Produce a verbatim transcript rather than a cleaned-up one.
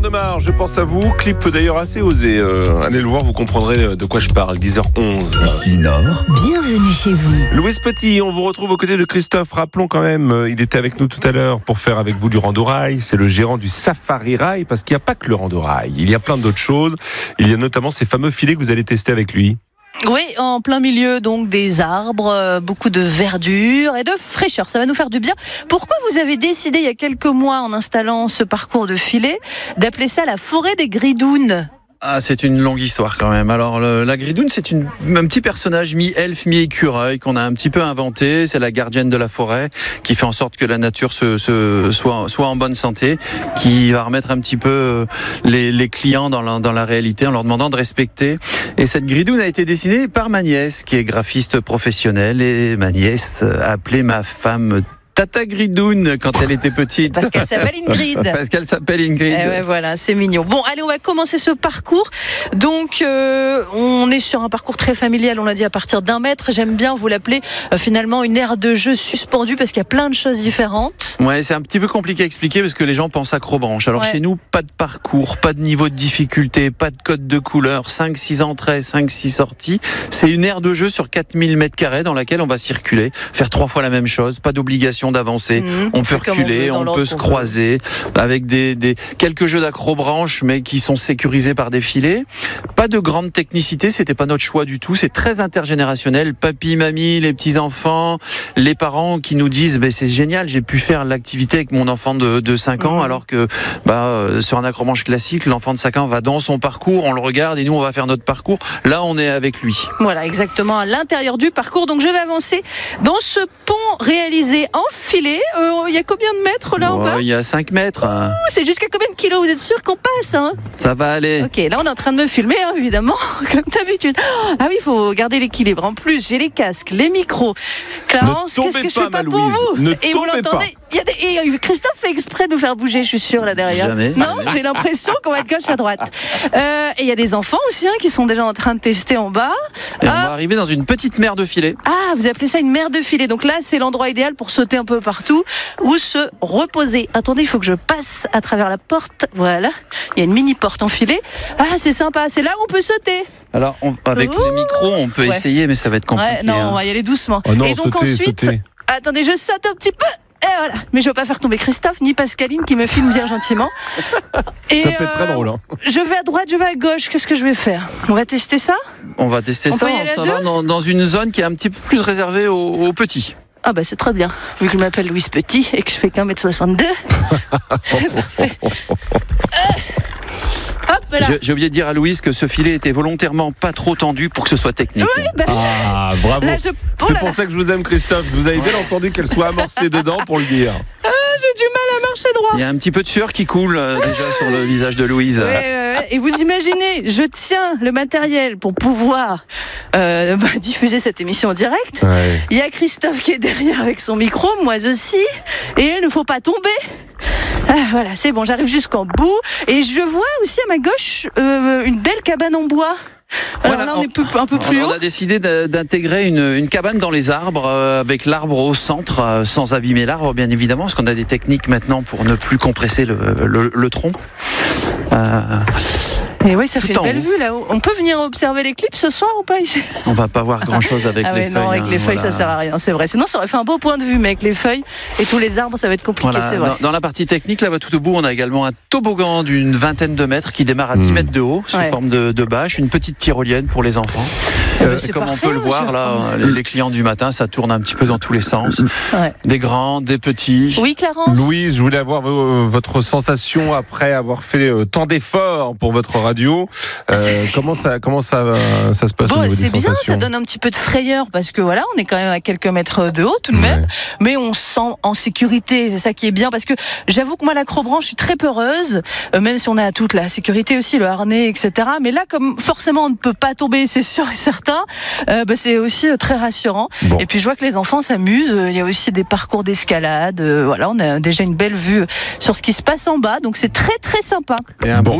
Mar, je pense à vous. Clip d'ailleurs assez osé. Euh, allez le voir, vous comprendrez de quoi je parle. dix heures onze. Ici Nord. Bienvenue chez vous. Louis Petit, on vous retrouve aux côtés de Christophe. Rappelons quand même, il était avec nous tout à l'heure pour faire avec vous du rando-rail. C'est le gérant du Safari Rail, parce qu'il n'y a pas que le rando-rail. Il y a plein d'autres choses. Il y a notamment ces fameux filets que vous allez tester avec lui. Oui, en plein milieu donc des arbres, euh, beaucoup de verdure et de fraîcheur. Ça va nous faire du bien. Pourquoi vous avez décidé il y a quelques mois, en installant ce parcours de filet, d'appeler ça la forêt des Gridounes ? Ah, c'est une longue histoire quand même. Alors, le, la Gridoune, c'est une, un petit personnage mi-elfe, mi-écureuil qu'on a un petit peu inventé. C'est la gardienne de la forêt qui fait en sorte que la nature se, se, soit, soit en bonne santé, qui va remettre un petit peu les, les clients dans la, dans la réalité en leur demandant de respecter. Et cette Gridoune a été dessinée par ma nièce, qui est graphiste professionnelle. Et ma nièce a appelé ma femme Tata Gridoune quand elle était petite. Parce qu'elle s'appelle Ingrid. Parce qu'elle s'appelle Ingrid. Eh ouais, voilà, c'est mignon. Bon, allez, on va commencer ce parcours. Donc, euh, on est sur un parcours très familial, on l'a dit, à partir d'un mètre. J'aime bien vous l'appeler euh, finalement une aire de jeu suspendue parce qu'il y a plein de choses différentes. Ouais, c'est un petit peu compliqué à expliquer parce que les gens pensent accrobranche. Alors ouais. Chez nous, pas de parcours, pas de niveau de difficulté, pas de code de couleur, cinq six entrées, cinq six sorties. C'est une aire de jeu sur quatre mille mètres carrés dans laquelle on va circuler, faire trois fois la même chose, pas d'obligation d'avancer, mmh, on peut reculer, on, on peut se croiser avec des, des quelques jeux d'acrobranche mais qui sont sécurisés par des filets. Pas de grande technicité, c'était pas notre choix du tout, c'est très intergénérationnel, papy, mamie, les petits-enfants, les parents qui nous disent bah, c'est génial, j'ai pu faire l'activité avec mon enfant de, de cinq ans mmh. alors que bah, sur un acrobranche classique, l'enfant de cinq ans va dans son parcours, on le regarde et nous on va faire notre parcours, là on est avec lui. Voilà, exactement, à l'intérieur du parcours, donc je vais avancer dans ce pont réalisé en filet. Il euh, y a combien de mètres là en bas ? Il y a cinq mètres. Hein. Ouh, c'est jusqu'à combien de kilos ? Vous êtes sûr qu'on passe hein ? Ça va aller. Ok, là on est en train de me filmer, hein, évidemment, comme d'habitude. Ah oui, il faut garder l'équilibre. En plus, j'ai les casques, les micros. Clarence, qu'est-ce que je fais pas pour vous ? Ne Et vous l'entendez ? Il y a des... Et Christophe fait exprès de nous faire bouger, je suis sûre, là derrière. Jamais. Non, j'ai l'impression qu'on va de gauche à droite. Euh, et il y a des enfants aussi hein, qui sont déjà en train de tester en bas. Et ah. on va arriver dans une petite mer de filet. Ah, vous appelez ça une mer de filet. Donc là, c'est l'endroit idéal pour sauter un peu partout ou se reposer. Attendez, il faut que je passe à travers la porte. Voilà. Il y a une mini porte en filet. Ah, c'est sympa. C'est là où on peut sauter. Alors, on, avec Ouh. les micros, on peut ouais. essayer, mais ça va être compliqué. Ouais, non, hein. on va y aller doucement. Oh non, et donc sautez, ensuite, sautez. Attendez, je saute un petit peu. Et voilà. Mais je ne veux pas faire tomber Christophe ni Pascaline qui me filme bien gentiment. Et ça peut être très drôle. Hein. Je vais à droite, je vais à gauche. Qu'est-ce que je vais faire ? On va tester ça ? On va tester on ça. Ça va dans, dans une zone qui est un petit peu plus réservée aux, aux petits. Ah bah c'est très bien, vu que je m'appelle Louise Petit et que je fais qu'un mètre soixante-deux. C'est parfait. Hop là. J'ai oublié de dire à Louise que ce filet était volontairement pas trop tendu pour que ce soit technique. Oui, bah, ah, bravo. Là, je... oh c'est là pour là. ça que je vous aime, Christophe. Vous avez bien entendu qu'elle soit amorcée dedans pour le dire. Ah, j'ai du mal à marcher droit. Il y a un petit peu de sueur qui coule euh, déjà sur le visage de Louise. Ouais, ouais, ouais. Et vous imaginez, je tiens le matériel pour pouvoir euh, bah, diffuser cette émission en direct. Ouais. Il y a Christophe qui est derrière avec son micro, moi aussi. Et il ne faut pas tomber. Ah, voilà, c'est bon, j'arrive jusqu'en bout. Et je vois aussi à ma gauche euh, une belle cabane en bois. Alors voilà, là, on est on, un peu plus on haut. On a décidé d'intégrer une, une cabane dans les arbres, euh, avec l'arbre au centre, euh, sans abîmer l'arbre, bien évidemment, parce qu'on a des techniques maintenant pour ne plus compresser le, le, le tronc. Euh, Et oui, ça fait une belle haut. vue là-haut. On peut venir observer les clips ce soir ou pas ici ? On va pas voir grand-chose avec ah les ouais, feuilles. Non, avec hein, les feuilles, voilà. ça sert à rien, c'est vrai. Sinon, ça aurait fait un beau point de vue, mais avec les feuilles et tous les arbres, ça va être compliqué, Voilà. c'est vrai. Dans, dans la partie technique, là-bas tout au bout, on a également un toboggan d'une vingtaine de mètres qui démarre à dix mètres de haut, sous ouais. forme de, de bâche, une petite tyrolienne pour les enfants. Euh, Comme parfait, on peut le voir, là, les, les clients du matin, ça tourne un petit peu dans tous les sens. Ouais. Des grands, des petits. Oui, Clarence. Louise, je voulais avoir vos, votre sensation après avoir fait euh, tant d'efforts pour votre radio. Euh, comment ça, comment ça, euh, ça se passe bon, au niveau des c'est bien, sensations ? ça donne un petit peu de frayeur parce que voilà, on est quand même à quelques mètres de haut tout de même, ouais. mais on se sent en sécurité. C'est ça qui est bien parce que j'avoue que moi, l'acrobranche, je suis très peureuse, euh, même si on a toute la sécurité aussi, le harnais, et cetera. Mais là, comme forcément on ne peut pas tomber, c'est sûr et certain. Euh, bah, c'est aussi euh, très rassurant. Bon. Et puis je vois que les enfants s'amusent. Il y a aussi des parcours d'escalade. Euh, voilà, on a déjà une belle vue sur ce qui se passe en bas, donc c'est très très sympa. Et un bon